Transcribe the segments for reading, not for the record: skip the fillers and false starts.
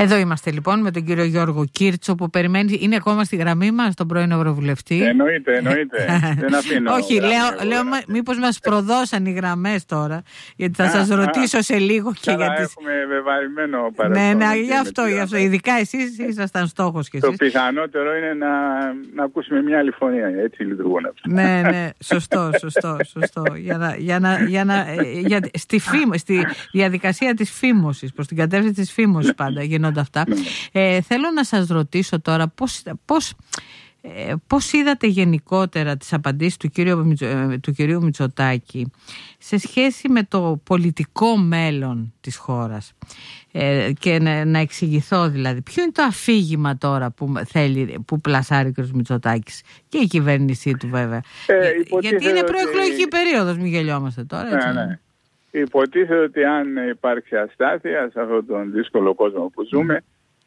Εδώ είμαστε λοιπόν με τον κύριο Γιώργο Κίρτσο που περιμένει. Είναι ακόμα στη γραμμή μας, τον πρώην Ευρωβουλευτή. Εννοείται. Δεν αφήνω. Όχι, λέω μήπως μας προδώσαν οι γραμμές τώρα. Γιατί θα σας ρωτήσω σε λίγο και για τις... Έχουμε βεβαρημένο παρελθόν. Ναι, γι' αυτό. Ειδικά εσείς ήσασταν στόχος κι εσείς. Το πιθανότερο είναι να ακούσουμε μια άλλη φωνή. Έτσι λειτουργούν αυτά. Ναι, σωστό. Στη διαδικασία της φήμωσης, προς την κατεύθυνση της φήμωσης πάντα γίνονται αυτά. Θέλω να σας ρωτήσω τώρα πώς είδατε γενικότερα τις απαντήσεις του κυρίου Μητσοτάκη σε σχέση με το πολιτικό μέλλον της χώρας, και να εξηγηθώ δηλαδή ποιο είναι το αφήγημα τώρα που πλασάρει ο κ. Μητσοτάκης και η κυβέρνησή του βέβαια, γιατί είναι προεκλογική περίοδος, μην γελιόμαστε τώρα, έτσι. Ναι. Υποτίθεται ότι αν υπάρξει αστάθεια σε αυτόν τον δύσκολο κόσμο που ζούμε,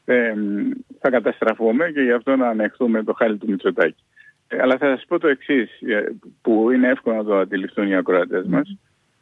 θα καταστραφούμε και γι' αυτό να ανεχθούμε το χάλι του Μητσοτάκη. Αλλά θα σας πω το εξής, που είναι εύκολο να το αντιληφθούν οι ακροατές μας.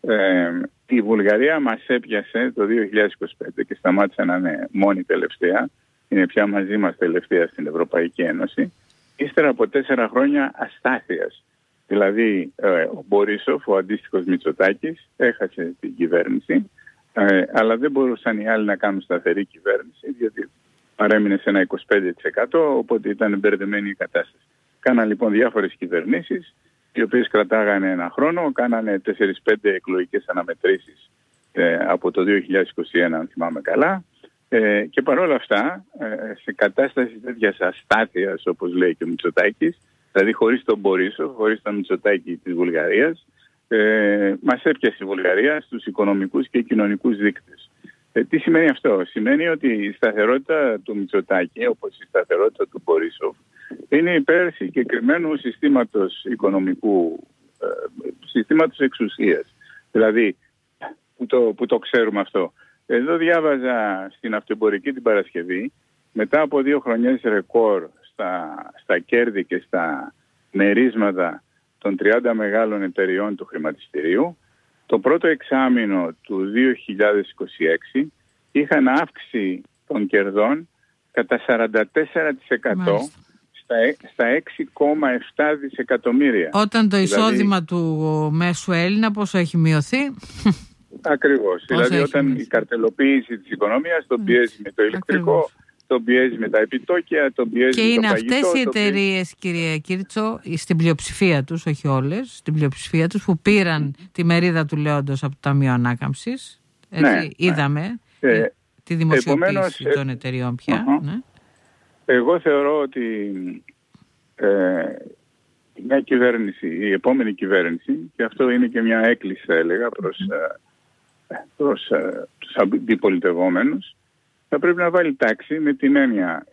Η Βουλγαρία μας έπιασε το 2025 και σταμάτησε να είναι μόνη τελευταία. Είναι πια μαζί μας τελευταία στην Ευρωπαϊκή Ένωση. Ύστερα από 4 χρόνια αστάθειας. Δηλαδή ο Μπορίσοφ, ο αντίστοιχος Μητσοτάκης, έχασε την κυβέρνηση, αλλά δεν μπορούσαν οι άλλοι να κάνουν σταθερή κυβέρνηση, γιατί παρέμεινε σε ένα 25%, οπότε ήταν μπερδεμένη η κατάσταση. Κάναν λοιπόν διάφορες κυβερνήσεις, οι οποίες κρατάγανε ένα χρόνο, κάνανε 4-5 εκλογικές αναμετρήσεις από το 2021, αν θυμάμαι καλά, και παρόλα αυτά, σε κατάσταση τέτοιας αστάθειας, όπως λέει και ο Μητσοτάκης, δηλαδή χωρίς τον Μπορίσοφ, χωρίς τον Μητσοτάκη της Βουλγαρίας, μας έπιασε η Βουλγαρία στους οικονομικούς και κοινωνικούς δείκτες. Τι σημαίνει αυτό? Σημαίνει ότι η σταθερότητα του Μητσοτάκη, όπως η σταθερότητα του Μπορίσοφ, είναι υπέρ συγκεκριμένου συστήματος οικονομικού, συστήματος εξουσίας. Δηλαδή, που το ξέρουμε αυτό. Εδώ διάβαζα στην Αυτοεμπορική την Παρασκευή, μετά από 2 χρονιές ρεκόρ στα κέρδη και στα μερίσματα των 30 μεγάλων εταιριών του χρηματιστηρίου, το πρώτο εξάμηνο του 2026 είχαν αύξηση των κερδών κατά 44% στα 6,7 δισεκατομμύρια. Όταν το εισόδημα του μέσου Έλληνα πόσο έχει μειωθεί? Ακριβώς. Δηλαδή όταν η καρτελοποίηση της οικονομίας τον πιέζει με το ηλεκτρικό, τον πιέζει με τα επιτόκια, τον πιέζει και με είναι το παγιτό. Αυτές οι εταιρείες, κύριε Κίρτσο, στην πλειοψηφία τους, όχι όλες, στην πλειοψηφία τους που πήραν τη μερίδα του λέοντος από το Ταμείο Ανάκαμψης. Είδαμε τη δημοσιοποίηση των εταιρεών πια. Ναι. Εγώ θεωρώ ότι μια κυβέρνηση, η επόμενη κυβέρνηση, και αυτό είναι και μια έκκληση θα έλεγα προς τους αντιπολιτευόμενους, θα πρέπει να βάλει τάξη με την έννοια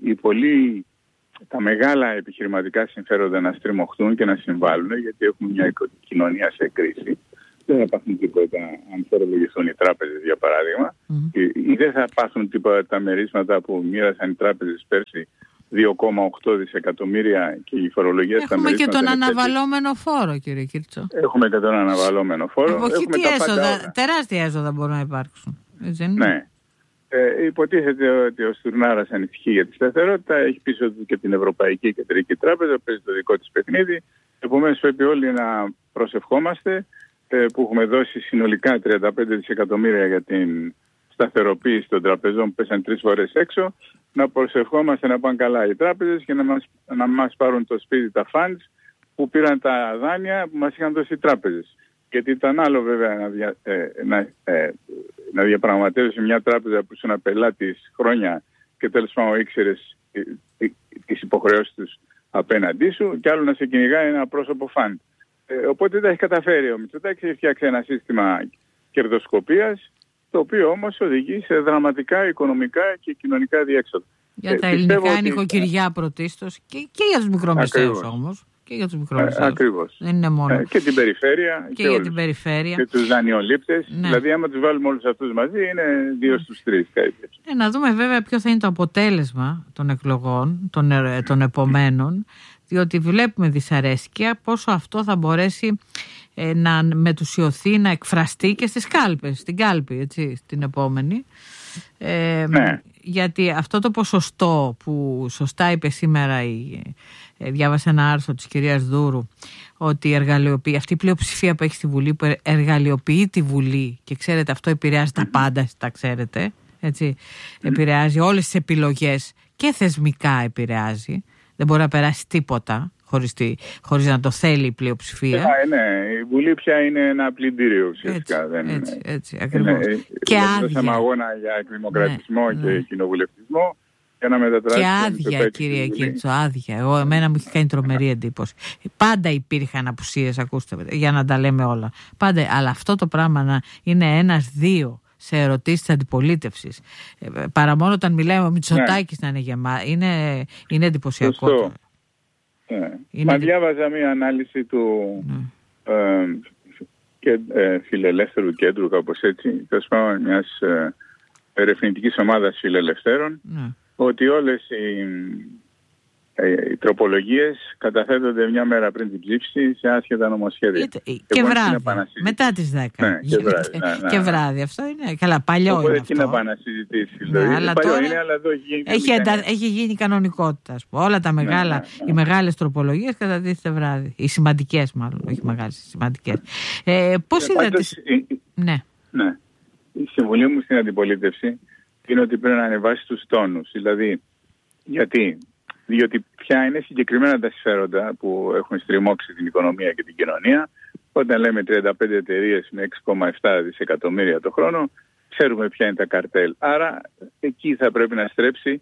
τα μεγάλα επιχειρηματικά συμφέροντα να στριμωχτούν και να συμβάλλουν, γιατί έχουμε μια κοινωνία σε κρίση. Δεν θα πάθουν τίποτα αν φορολογηθούν οι τράπεζες, για παράδειγμα, ή δεν θα πάθουν τίποτα τα μερίσματα που μοίρασαν οι τράπεζες πέρσι 2,8 δισεκατομμύρια και η φορολογία στα μερίσματα. Έχουμε και τον αναβαλώμενο φόρο, κύριε Κίρτσο. Έχουμε και τον αναβαλώμενο φόρο. Όχι, τεράστια έσοδα μπορούν να υπάρξουν. Ναι. Υποτίθεται ότι ο Στουρνάρας ανησυχεί για τη σταθερότητα, έχει πίσω του και την Ευρωπαϊκή Κεντρική Τράπεζα, παίζει το δικό της παιχνίδι. Επομένως πρέπει όλοι να προσευχόμαστε, που έχουμε δώσει συνολικά 35 δισεκατομμύρια για την σταθεροποίηση των τραπεζών που πέσαν 3 φορές έξω, να προσευχόμαστε να πάνε καλά οι τράπεζες και να μας πάρουν το σπίτι τα funds που πήραν τα δάνεια που μας είχαν δώσει οι τράπεζες. Γιατί ήταν άλλο βέβαια να διαπραγματεύσει μια τράπεζα που ήσουν πελάτης χρόνια και τέλος πάντων ήξερες τις υποχρεώσεις τους απέναντί σου, και άλλο να σε κυνηγάει ένα πρόσωπο φαντ. Οπότε τα έχει καταφέρει ο Μητσοτάκης, έχει φτιάξει ένα σύστημα κερδοσκοπίας, το οποίο όμως οδηγεί σε δραματικά οικονομικά και κοινωνικά διέξοδα. Για τα ελληνικά νοικοκυριά πρωτίστως και για τους μικρομεσαίους όμως. Και για τους μικρομεσαίους. Ακριβώς. Δεν είναι μόνο. Και την περιφέρεια. Και για την περιφέρεια. Και τους δανειολήπτες. Ναι. Δηλαδή άμα τους βάλουμε όλους αυτούς μαζί είναι 2 στους 3. Να δούμε βέβαια ποιο θα είναι το αποτέλεσμα των εκλογών των επομένων. διότι βλέπουμε δυσαρέσκεια πόσο αυτό θα μπορέσει να μετουσιωθεί, να εκφραστεί και στις κάλπες, στην κάλπη, έτσι, στην επόμενη. Γιατί αυτό το ποσοστό που σωστά είπε σήμερα, διάβασα ένα άρθρο της κυρίας Δούρου, ότι αυτή η πλειοψηφία που έχει στη Βουλή, που εργαλειοποιεί τη Βουλή, και ξέρετε αυτό επηρεάζει τα πάντα, τα ξέρετε, έτσι, επηρεάζει όλες τις επιλογές και θεσμικά επηρεάζει, δεν μπορεί να περάσει τίποτα χωρίς να το θέλει η πλειοψηφία. Ναι, η Βουλή πια είναι ένα πλυντήριο ουσιαστικά. Έτσι, ακριβώς. Και άδεια. Έχουμε αγώνα για εκδημοκρατισμό και κοινοβουλευτισμό. Και άδεια, κύριε Κίρτσο, άδεια. Εμένα μου έχει κάνει τρομερή εντύπωση. Πάντα υπήρχαν απουσίες, ακούστε, για να τα λέμε όλα. Πάντα, αλλά αυτό το πράγμα να είναι ένας-δύο σε ερωτήσεις της αντιπολίτευσης, παρά μόνο όταν μιλάμε ο Μητσοτάκης να είναι γεμάτο, είναι εντυπωσιακό. Μα διάβαζα μία ανάλυση του φιλελεύθερου κέντρου, κάπως έτσι, τέλος πάντων μιας ερευνητικής ομάδας φιλελευθέρων, ότι όλες οι τροπολογίες καταθέτονται μια μέρα πριν την ψήφιση σε άσχετα νομοσχέδια. Και βράδυ, μετά τις 10. Και βράδυ, αυτό είναι. Καλά, παλιό είναι αυτό. Οπότε εκεί να πάνε να συζητήσει. Παλιό είναι, αλλά εδώ έχει γίνει κανονικότητα. Όλα τα μεγάλα, οι μεγάλες τροπολογίες κατατίθεται βράδυ. Οι σημαντικές μάλλον, όχι μεγάλες, οι σημαντικές. Πώς είδατε... Ναι. Η συμβουλή μου στην αντιπολίτευση είναι ότι πρέπει να ανεβάσει τους τόνους. Δηλαδή, διότι πια είναι συγκεκριμένα τα συμφέροντα που έχουν στριμώξει την οικονομία και την κοινωνία. Όταν λέμε 35 εταιρείες με 6,7 δισεκατομμύρια το χρόνο, ξέρουμε ποια είναι τα καρτέλ. Άρα εκεί θα πρέπει να στρέψει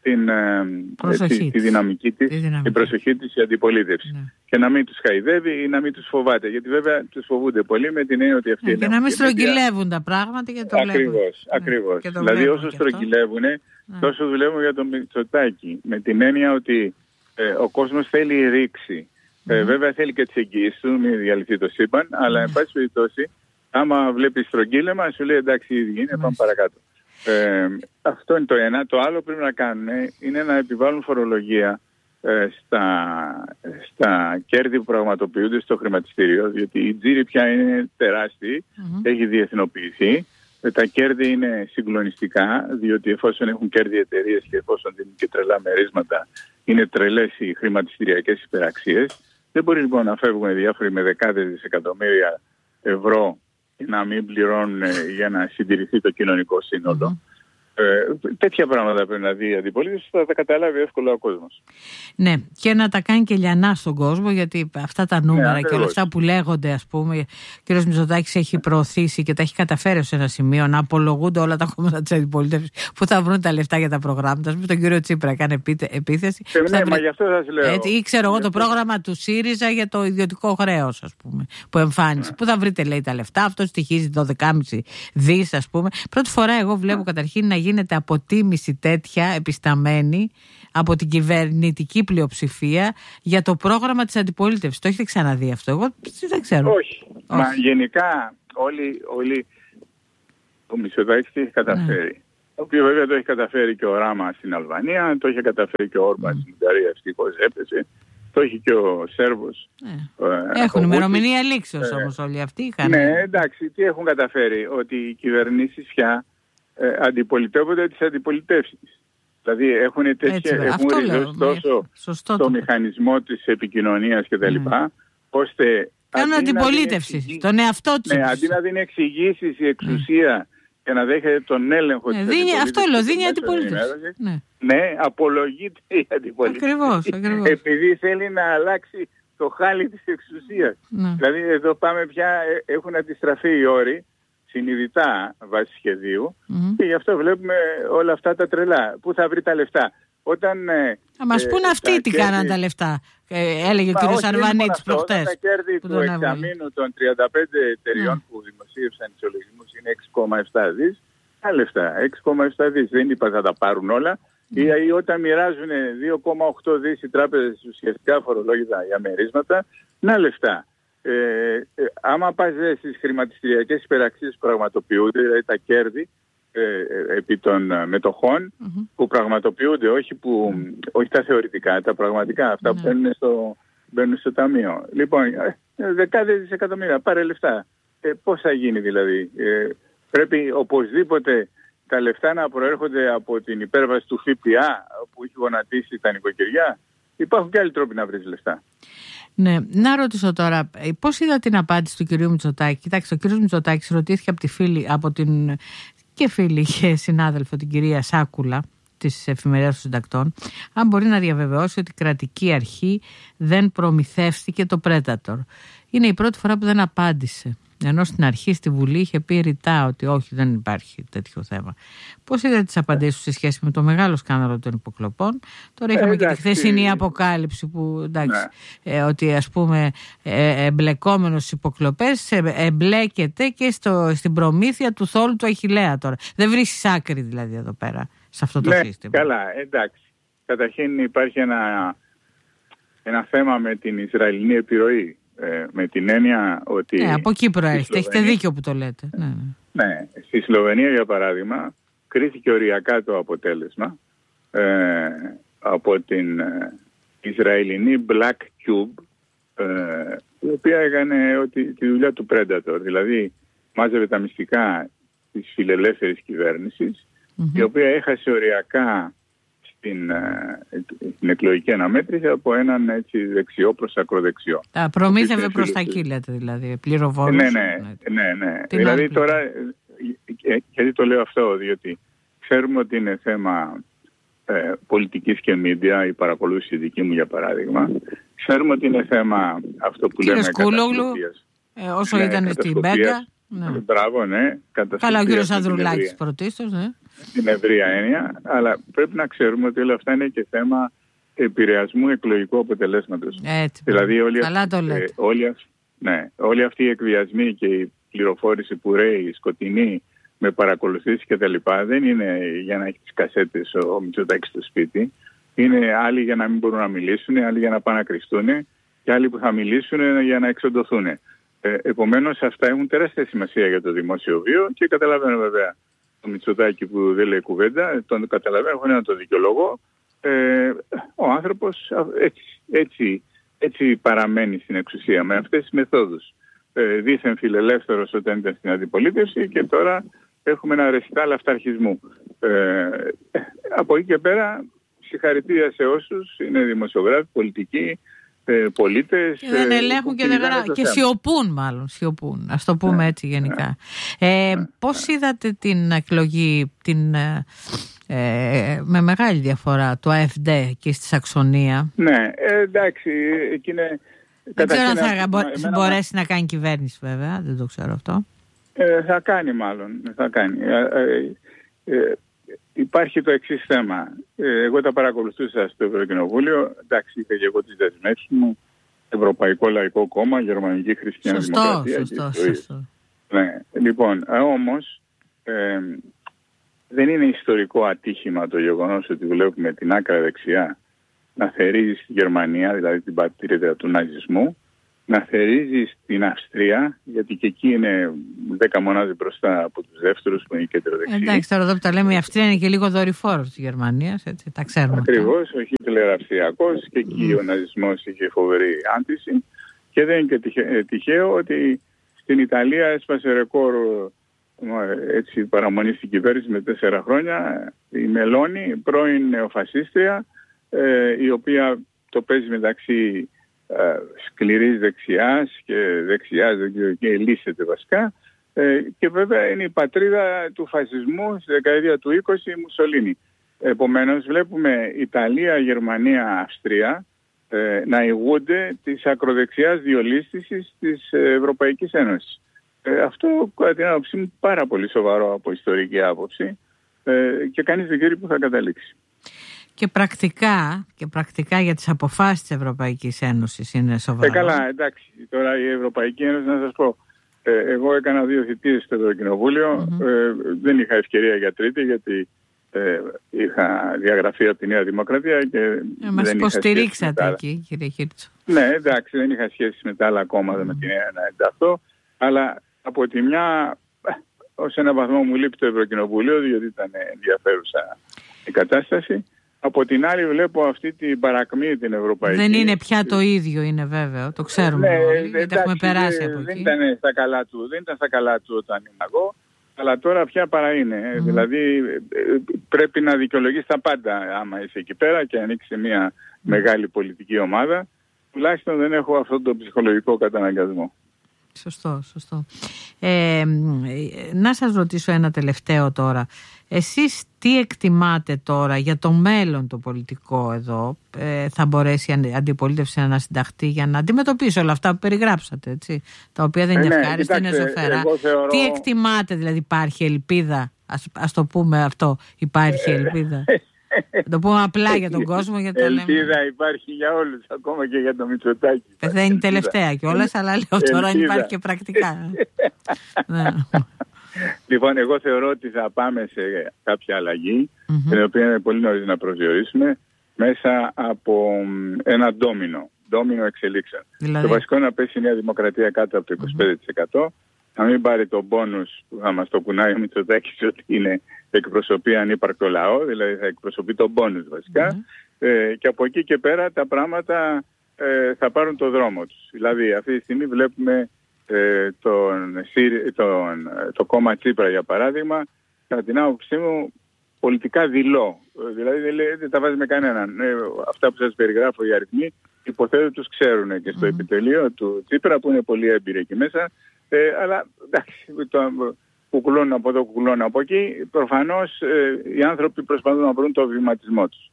τη δυναμική της, την προσοχή της η αντιπολίτευση. Και να μην τους χαϊδεύει ή να μην τους φοβάται. Γιατί βέβαια τους φοβούνται πολύ με την έννοια ότι αυτοί είναι. Και να μην στρογγυλεύουν τα πράγματα και το βλέπουν. Ακριβώς. Δηλαδή όσο στρογγυλεύουν, τόσο δουλεύουν για το Μητσοτάκη. Με την έννοια ότι ο κόσμος θέλει ρήξη. Βέβαια θέλει και τις εγγύησεις του, μην διαλυθεί το σύμπαν, αλλά εν πάση περιπτώσει, άμα βλέπει στρογγύλεμα, σου λέει εντάξει, ήδη είναι, πάμε παρακάτω. Αυτό είναι το ένα. Το άλλο που πρέπει να κάνουν είναι να επιβάλλουν φορολογία στα κέρδη που πραγματοποιούνται στο χρηματιστήριο, διότι η τζίρη πια είναι τεράστια, έχει διεθνοποιηθεί. Τα κέρδη είναι συγκλονιστικά, διότι εφόσον έχουν κέρδη εταιρείες και εφόσον δίνουν και τρελά μερίσματα, είναι τρελές οι χρηματιστηριακές υπεραξίες. Δεν μπορεί λοιπόν να φεύγουν διάφοροι με δεκάδες δισεκατομμύρια ευρώ να μην πληρώνουν για να συντηρηθεί το κοινωνικό σύνολο. Τέτοια πράγματα πρέπει να δει η αντιπολίτευση, θα τα καταλάβει εύκολα ο κόσμος. Ναι, και να τα κάνει και λιανά στον κόσμο, γιατί αυτά τα νούμερα και όλα αυτά που λέγονται, ας πούμε, ο κ. Μητσοτάκης έχει προωθήσει και τα έχει καταφέρει σε ένα σημείο να απολογούνται όλα τα κόμματα της αντιπολίτευσης που θα βρουν τα λεφτά για τα προγράμματα. Ας πούμε, τον κύριο Τσίπρα κάνει επίθεση. Μα γι' αυτό σας λέω. Ή ξέρω εγώ το πρόγραμμα του ΣΥΡΙΖΑ για το ιδιωτικό χρέος, ας πούμε, που εμφάνισε. Πού θα βρείτε, λέει, τα λεφτά, αυτό στοιχίζει 12,5 δις, ας πούμε. Πρώτη φορά εγώ βλέπω καταρχήν να γίνεται αποτίμηση τέτοια επισταμένη από την κυβερνητική πλειοψηφία για το πρόγραμμα της αντιπολίτευσης. Το έχετε ξαναδεί αυτό? Εγώ δεν ξέρω. Όχι. Μα γενικά όλοι ο Μητσοτάκης έχει καταφέρει. Το οποίο βέβαια το έχει καταφέρει και ο Ράμα στην Αλβανία, το έχει καταφέρει και ο Όρμπαν στην Ουγγαρία, ευτυχώς έπεσε. Το έχει και ο Σέρβος. Έχουν ημερομηνία λήξεως όμως όλοι αυτοί. Ναι, εντάξει, τι έχουν καταφέρει? Ότι οι κυβερνήσεις πια αντιπολιτεύονται τις αντιπολιτεύσεις. Δηλαδή έχουν ριζώσει τόσο το μηχανισμό της επικοινωνίας κτλ. Ώστε κάνουν αντιπολίτευση στον εαυτό τους. Αντί να δίνει εξηγήσεις η εξουσία και να δέχεται τον έλεγχο της αντιπολίτευσης. Δίνει αντιπολίτευση. Ναι, απολογείται η αντιπολίτευση. Ακριβώς. Επειδή θέλει να αλλάξει το χάλι της εξουσίας. Δηλαδή εδώ πάμε πια, έχουν αντιστραφεί οι όροι συνειδητά βάσει σχεδίου και γι' αυτό βλέπουμε όλα αυτά τα τρελά. Πού θα βρει τα λεφτά? Θα μας πούν αυτοί τι κάναν τα λεφτά. Έλεγε ο κ. Αρβανίτης προχτές. Τα κέρδη του εξαμήνου των 35 εταιριών που δημοσίευσαν τους ολογισμούς είναι 6,7 δις. Τα λεφτά, 6,7 δις. Δεν είπα θα τα πάρουν όλα. Ή όταν μοιράζουν 2,8 δις οι τράπεζες ουσιαστικά φορολόγητα για μερίσματα, να λεφτά. Άμα πας στις χρηματιστηριακές υπεραξίες που πραγματοποιούνται, δηλαδή τα κέρδη επί των μετοχών που πραγματοποιούνται, όχι τα θεωρητικά, τα πραγματικά, αυτά που μπαίνουν στο ταμείο. Λοιπόν, δεκάδες δισεκατομμύρια, πάρε λεφτά. Πώς θα γίνει δηλαδή? Πρέπει οπωσδήποτε τα λεφτά να προέρχονται από την υπέρβαση του ΦΠΑ που έχει γονατίσει τα νοικοκυριά. Υπάρχουν και άλλοι τρόποι να βρεις λεφτά. Ναι, να ρωτήσω τώρα, πώς είδα την απάντηση του κυρίου Μητσοτάκη? Κοιτάξτε, ο κύριος Μητσοτάκης ρωτήθηκε από τη φίλη, και φίλη και συνάδελφο, την κυρία Σάκουλα της Εφημερίδας των Συντακτών, αν μπορεί να διαβεβαιώσει ότι η κρατική αρχή δεν προμηθεύτηκε το Predator. Είναι η πρώτη φορά που δεν απάντησε. Ενώ στην αρχή στη Βουλή είχε πει ρητά ότι όχι, δεν υπάρχει τέτοιο θέμα. Πώς είδατε τις απαντήσεις σε σχέση με το μεγάλο σκάνδαλο των υποκλοπών? Τώρα είχαμε και τη χθεσινή αποκάλυψη που ότι ας πούμε εμπλεκόμενος στις υποκλοπές εμπλέκεται και στην προμήθεια του θόλου του Αχιλλέα τώρα. Δεν βρίσκεις άκρη δηλαδή εδώ πέρα σε αυτό το σύστημα. Καλά, εντάξει. Καταρχήν υπάρχει ένα θέμα με την Ισραηλινή επιρροή. Με την έννοια ότι... από εκεί προέρχεται, έχετε δίκιο που το λέτε. Ναι, στη Σλοβενία για παράδειγμα κρίθηκε οριακά το αποτέλεσμα από την Ισραηλινή Black Cube, η οποία έκανε τη δουλειά του Predator, δηλαδή μάζευε τα μυστικά της φιλελεύθερης κυβέρνησης, η οποία έχασε οριακά την εκλογική αναμέτρηση από έναν έτσι δεξιό προς ακροδεξιό. Προμήθευε προς τα εκεί, λέτε, δηλαδή, πληροφόρηση. Ναι. Δηλαδή τώρα, γιατί το λέω αυτό, διότι ξέρουμε ότι είναι θέμα πολιτικής και media, η παρακολούθηση δική μου για παράδειγμα. Ξέρουμε ότι είναι θέμα αυτό που λέμε κατασκοπίας. Όσο ήταν στην Μπέγκα. Μπράβο, ναι. Καλά, ο κύριος Ανδρουλάκης πρωτίστως, ναι. Στην ευρεία έννοια, αλλά πρέπει να ξέρουμε ότι όλα αυτά είναι και θέμα επηρεασμού εκλογικού αποτελέσματος. Έτσι, δηλαδή όλοι αυτοί οι εκβιασμοί και η πληροφόρηση που ρέει, σκοτεινή, με παρακολουθήσεις και τα λοιπά, δεν είναι για να έχει τις κασέτες ο Μητσοτάκης στο σπίτι. Είναι άλλοι για να μην μπορούν να μιλήσουν, άλλοι για να πάνε να κρυφτούν και άλλοι που θα μιλήσουν για να εξοντωθούν. Επομένως αυτά έχουν τεράστια σημασία για το δημόσιο βίο και καταλαβαίνω βέβαια το Μητσοτάκη που δεν λέει κουβέντα, τον καταλαβαίνω, έχω να το δικαιολογώ. Ο άνθρωπος έτσι παραμένει στην εξουσία με αυτές τις μεθόδους. Δήθεν φιλελεύθερος όταν ήταν στην αντιπολίτευση και τώρα έχουμε ένα ρεσιτάλ αυταρχισμού. Από εκεί και πέρα συγχαρητήρια σε όσους είναι δημοσιογράφοι, πολιτικοί, πολίτες. Και δεν ελέγχουν και σιωπούν, ας το πούμε έτσι γενικά. Πώς είδατε την εκλογή με μεγάλη διαφορά του ΑΕΦΔ και στη Σαξονία? Ναι, εντάξει, εκεί είναι... Δεν ξέρω αν θα μπορέσει να κάνει κυβέρνηση βέβαια, δεν το ξέρω αυτό. Θα κάνει μάλλον, θα κάνει. Υπάρχει το εξής θέμα. Εγώ τα παρακολουθούσα στο Ευρωκοινοβούλιο. Εντάξει, είχα και εγώ τις δεσμεύσεις μου. Ευρωπαϊκό Λαϊκό Κόμμα, Γερμανική Χριστιανή Δημοκρατία. Σωστό. Ναι. Λοιπόν, όμως δεν είναι ιστορικό ατύχημα το γεγονός ότι βλέπουμε την άκρα δεξιά να θερίζει στη Γερμανία, δηλαδή την πατρίδα του ναζισμού, να θερίζει στην Αυστρία, γιατί και εκεί είναι 10 μονάδες μπροστά από τους δεύτερους που είναι κεντροδεξιοί. Εντάξει, τώρα εδώ που τα λέμε, η Αυστρία είναι και λίγο δορυφόρος της Γερμανίας, έτσι, τα ξέρουμε. Ακριβώς, ο Χίτλερ αυστριακός και εκεί ο ναζισμός είχε φοβερή άντιση και δεν είναι και τυχαίο ότι στην Ιταλία έσπασε ρεκόρ έτσι παραμονή στην κυβέρνηση με 4 χρόνια η Μελώνη, πρώην νεοφασίστρια, η οποία το παίζει μεταξύ σκληρής δεξιάς και δεξιάς και λύσεται βασικά, και βέβαια είναι η πατρίδα του φασισμού στη δεκαετία του 20 Μουσολίνη. Επομένως βλέπουμε Ιταλία, Γερμανία, Αυστρία να ηγούνται της ακροδεξιάς διολίσθησης της Ευρωπαϊκής Ένωσης. Αυτό κατά την άποψή μου πάρα πολύ σοβαρό από ιστορική άποψη και κανείς δεν ξέρει που θα καταλήξει. Και πρακτικά για τις αποφάσεις της Ευρωπαϊκής Ένωσης είναι σοβαρό. Καλά, εντάξει. Τώρα η Ευρωπαϊκή Ένωση, να σας πω, εγώ έκανα 2 θητείες στο Ευρωκοινοβούλιο, δεν είχα ευκαιρία για τρίτη γιατί είχα διαγραφεί από τη Νέα Δημοκρατία και μας υποστηρίξατε εκεί, κύριε Χίρτσο. Ναι, εντάξει, δεν είχα σχέση με τα άλλα κόμματα με την Νέα να ενταχθώ, αλλά από τη μια ως ένα βαθμό μου λείπει το Ευρωκοινοβούλιο, διότι ήταν ενδιαφέρουσα η κατάσταση. Από την άλλη βλέπω αυτή την παρακμή την ευρωπαϊκή. Δεν είναι πια το ίδιο, είναι βέβαιο, το ξέρουμε όλοι, γιατί έχουμε περάσει από εκεί. Δεν ήταν στα καλά του όταν ήμουν εγώ, αλλά τώρα πια παρά είναι. Δηλαδή πρέπει να δικαιολογείς τα πάντα άμα είσαι εκεί πέρα και ανοίξει μια μεγάλη πολιτική ομάδα. Τουλάχιστον δεν έχω αυτόν τον ψυχολογικό καταναγκασμό. Σωστό. Να σας ρωτήσω ένα τελευταίο τώρα. Εσείς τι εκτιμάτε τώρα για το μέλλον το πολιτικό εδώ? Θα μπορέσει η αντιπολίτευση να συνταχθεί για να αντιμετωπίσει όλα αυτά που περιγράψατε, έτσι, τα οποία δεν είναι ευχάριστα, είναι ζωφερά. Τι εκτιμάτε, δηλαδή υπάρχει ελπίδα? Ας το πούμε αυτό, υπάρχει ελπίδα. Το πούμε απλά για τον κόσμο. Ελπίδα υπάρχει για όλους, ακόμα και για το Μητσοτάκη. Δεν είναι τελευταία κιόλας, αλλά λέω τώρα αν υπάρχει και πρακτικά. Λοιπόν, εγώ θεωρώ ότι θα πάμε σε κάποια αλλαγή, την οποία είναι πολύ νωρίς να προσδιορίσουμε, μέσα από ένα ντόμινο εξελίξεων. Δηλαδή... Το βασικό είναι να πέσει η Νέα Δημοκρατία κάτω από το 25%, να μην πάρει τον μπόνους που θα μας το κουνάει ο Μητσοτάκης ότι είναι εκπροσωπεί ανύπαρκτο λαό, δηλαδή θα εκπροσωπεί τον μπόνους βασικά, και από εκεί και πέρα τα πράγματα θα πάρουν το δρόμο τους. Δηλαδή αυτή τη στιγμή βλέπουμε το κόμμα Τσίπρα για παράδειγμα, κατά την άποψή μου πολιτικά δειλό. Δηλαδή δεν τα βάζει με κανέναν. Αυτά που σας περιγράφω οι αριθμοί υποθέτω τους ξέρουν και στο επιτελείο του Τσίπρα που είναι πολύ έμπειροι εκεί μέσα. Αλλά εντάξει, κουκουλώνουν από εδώ, κουκουλώνουν από εκεί. Προφανώς οι άνθρωποι προσπαθούν να βρουν το βηματισμό τους.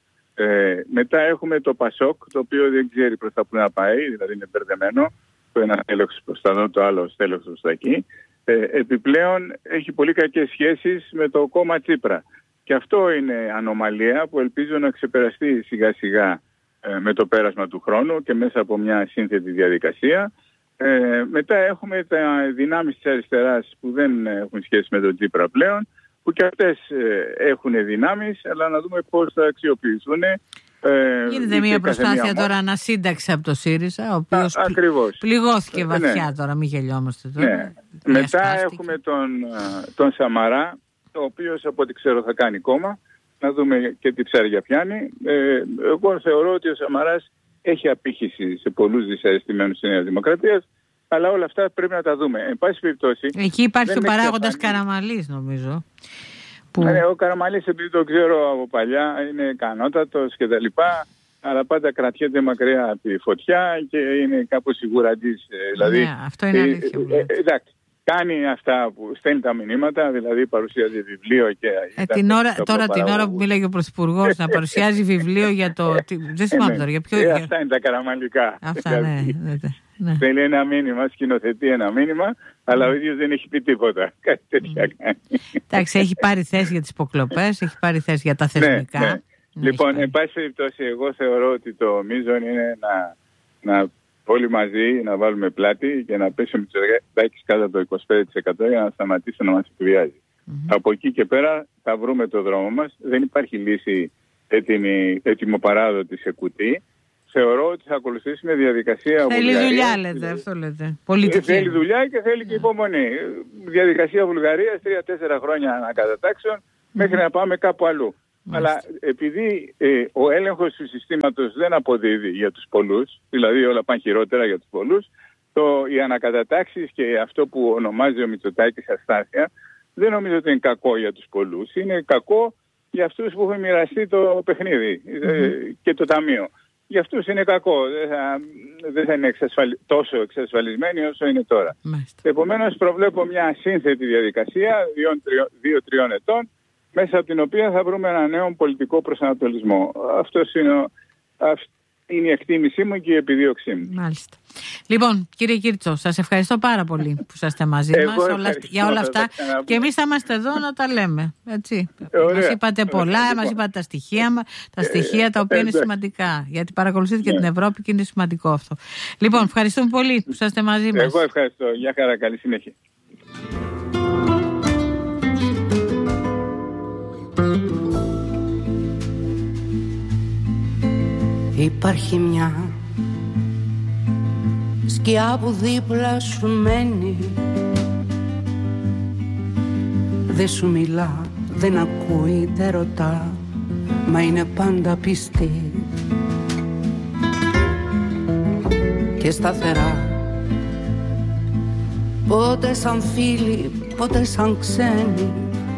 Μετά έχουμε το ΠΑΣΟΚ, το οποίο δεν ξέρει προς τα που να πάει, δηλαδή είναι μπερδεμένο. Το ένα στέλεχος προς τα εδώ, το άλλο στέλεχος προς τα εκεί. Επιπλέον έχει πολύ κακές σχέσεις με το κόμμα Τσίπρα. Και αυτό είναι ανομαλία που ελπίζω να ξεπεραστεί σιγά σιγά με το πέρασμα του χρόνου και μέσα από μια σύνθετη διαδικασία. Μετά έχουμε τα δυνάμεις της αριστεράς που δεν έχουν σχέση με τον Τσίπρα πλέον, που και αυτές έχουν δυνάμεις, αλλά να δούμε πώς θα αξιοποιηθούν. Γίνεται μια προσπάθεια τώρα ανασύνταξη από το ΣΥΡΙΖΑ, ο οποίος πληγώθηκε βαθιά τώρα, μην γελιόμαστε τώρα. Ναι. Μετά έχουμε τον Σαμαρά, ο οποίος από ό,τι ξέρω θα κάνει κόμμα, να δούμε και τι ψάρια πιάνει. Εγώ θεωρώ ότι ο Σαμαράς έχει απήχηση σε πολλούς δυσαρεστημένους της Νέας Δημοκρατίας, αλλά όλα αυτά πρέπει να τα δούμε. Εν πάση περιπτώσει, εκεί υπάρχει ο παράγοντας Καραμαλής, νομίζω. Που... ο Καραμαλής, επειδή το ξέρω από παλιά, είναι ικανότατος και τα λοιπά, αλλά πάντα κρατιέται μακριά από τη φωτιά και είναι κάπως σιγουραντής. Δηλαδή, αυτό είναι αλήθεια. Εντάξει, κάνει αυτά που στέλνει τα μηνύματα, δηλαδή παρουσιάζει βιβλίο και... την ώρα που μίλαγε ο Πρωθυπουργός να παρουσιάζει βιβλίο για το... δεν θυμάμαι τώρα, για ποιο... αυτά είναι τα καραμαλικά. Αυτά, ναι. Θέλει ένα μήνυμα, σκηνοθετεί ένα μήνυμα, αλλά ο ίδιος δεν έχει πει τίποτα. Κάτι τέτοια κάνει. Εντάξει, έχει πάρει θέση για τις υποκλοπές, έχει πάρει θέση για τα θεσμικά. Ναι. Λοιπόν, εν πάση περιπτώσει, εγώ θεωρώ ότι το μείζον είναι να όλοι μαζί να βάλουμε πλάτη και να πέσει ο Μητσοτάκης κάτω από το 25% για να σταματήσει να μας εκβιάζει. Από εκεί και πέρα θα βρούμε το δρόμο μας. Δεν υπάρχει λύση έτοιμοπαράδοτη σε κουτί. Θεωρώ ότι θα ακολουθήσουμε διαδικασία Βουλγαρίας. Θέλει δουλειά, λέτε, αυτό λέτε. Πολιτική. Θέλει δουλειά και θέλει και υπομονή. Διαδικασία Βουλγαρίας, 3-4 χρόνια ανακατατάξεων, μέχρι να πάμε κάπου αλλού. Αλλά επειδή ο έλεγχος του συστήματος δεν αποδίδει για τους πολλούς, δηλαδή όλα πάνε χειρότερα για τους πολλούς, οι ανακατατάξεις και αυτό που ονομάζει ο Μητσοτάκης αστάθεια, δεν νομίζω ότι είναι κακό για τους πολλούς. Είναι κακό για αυτούς που έχουν μοιραστεί το παιχνίδι και το ταμείο. Για αυτούς είναι κακό. Δεν θα είναι τόσο εξασφαλισμένοι όσο είναι τώρα. Επομένως προβλέπω μια σύνθετη διαδικασία 2-3 ετών, μέσα από την οποία θα βρούμε ένα νέο πολιτικό προσανατολισμό. Αυτός είναι η εκτίμησή μου και η επιδίωξή μου. Μάλιστα. Λοιπόν, κύριε Κίρτσο, σας ευχαριστώ πάρα πολύ που είσαστε μαζί μας για όλα αυτά. Και εμείς θα είμαστε εδώ να τα λέμε. Έτσι. Μας είπατε πολλά, μας είπατε τα στοιχεία τα οποία είναι σημαντικά. Γιατί παρακολουθείτε και την Ευρώπη και είναι σημαντικό αυτό. Λοιπόν, ευχαριστούμε πολύ που είσαστε μαζί μας. Εγώ ευχαριστώ. Γεια χαρά, καλή συνέχεια. Υπάρχει μια σκιά που δίπλα σου μένει Δεν σου μιλά, δεν ακούει, δεν ρωτά, μα είναι πάντα πιστή και σταθερά. Πότε σαν φίλη, πότε σαν ξένη,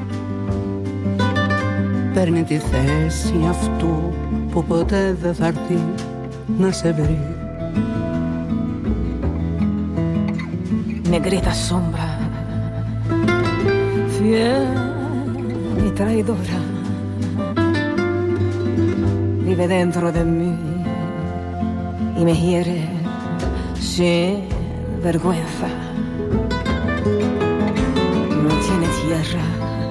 παίρνει τη θέση αυτού που ποτέ δεν θα έρθει να σε βρει. Negrita sombra, fiel y traidora, vive dentro de mí y me hiere sin vergüenza. No tiene tierra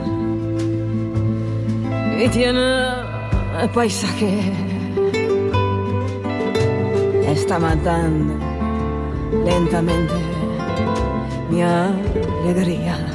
y tiene paisaje. Está matando lentamente mi alegría.